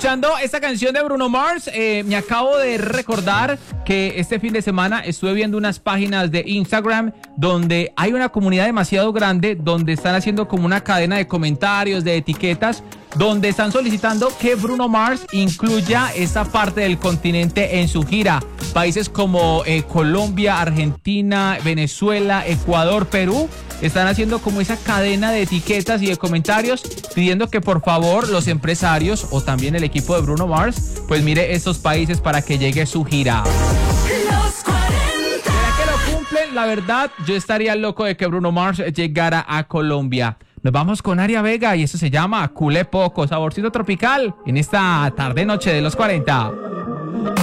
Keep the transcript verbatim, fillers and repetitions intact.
escuchando esta canción de Bruno Mars, eh, me acabo de recordar que este fin de semana estuve viendo unas páginas de Instagram donde hay una comunidad demasiado grande, donde están haciendo como una cadena de comentarios, de etiquetas, donde están solicitando que Bruno Mars incluya esta parte del continente en su gira. Países como eh, Colombia, Argentina, Venezuela, Ecuador, Perú, están haciendo como esa cadena de etiquetas y de comentarios pidiendo que por favor los empresarios o también el equipo de Bruno Mars pues mire estos países para que llegue su gira. ¿Será que lo cumplen? La verdad, yo estaría loco de que Bruno Mars llegara a Colombia. Nos vamos con Aria Vega y eso se llama Culé Poco, saborcito tropical en esta tarde noche de los cuarenta.